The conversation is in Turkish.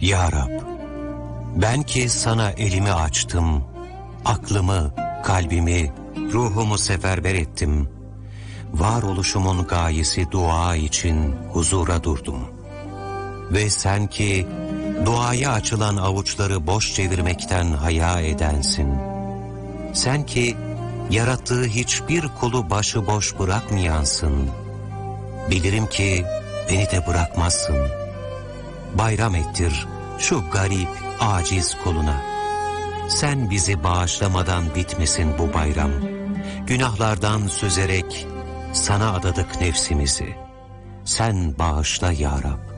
Ya Rab, ben ki sana elimi açtım, aklımı, kalbimi, ruhumu seferber ettim. Varoluşumun gayesi dua için huzura durdum. Ve sen ki duaya açılan avuçları boş çevirmekten haya edensin. Sen ki yarattığı hiçbir kulu başıboş bırakmayansın. Bilirim ki beni de bırakmazsın. Bayram ettir şu garip, aciz kuluna. Sen bizi bağışlamadan bitmesin bu bayram. Günahlardan süzerek sana adadık nefsimizi. Sen bağışla ya Rab.